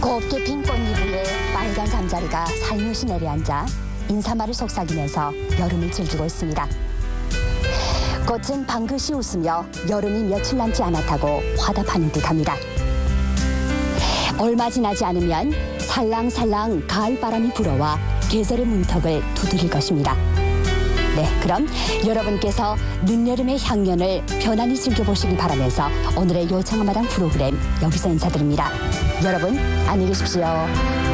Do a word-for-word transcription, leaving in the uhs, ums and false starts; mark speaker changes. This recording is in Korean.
Speaker 1: 곱게 핀 꽃잎 위에 빨간 잠자리가 살며시 내려앉아 인사말을 속삭이면서 여름을 즐기고 있습니다. 꽃은 방긋이 웃으며 여름이 며칠 남지 않았다고 화답하는 듯합니다. 얼마 지나지 않으면 살랑살랑 가을바람이 불어와 계절의 문턱을 두드릴 것입니다. 네, 그럼 여러분께서 늦여름의 향연을 편안히 즐겨보시길 바라면서 오늘의 요청마당 프로그램 여기서 인사드립니다. 여러분 안녕히 계십시오.